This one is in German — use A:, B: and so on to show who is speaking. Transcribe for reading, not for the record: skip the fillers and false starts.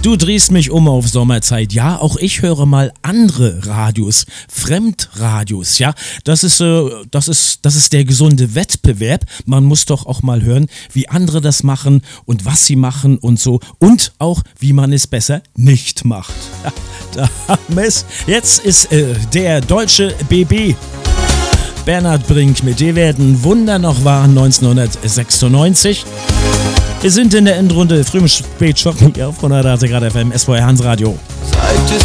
A: Du drehst mich um auf Sommerzeit. Ja, auch ich höre mal andere Radios, Fremdradios, ja. Das ist der gesunde Wettbewerb. Man muss doch auch mal hören, wie andere das machen und was sie machen und so. Und auch, wie man es besser nicht macht. Ja, da haben wir es. Jetzt ist der deutsche BB. Bernhard Brink mit dir werden Wunder noch wahr 1996. Wir sind in der Endrunde, früh im Spätschoppen hier auf 100 Grad FM, SWR Hans Radio.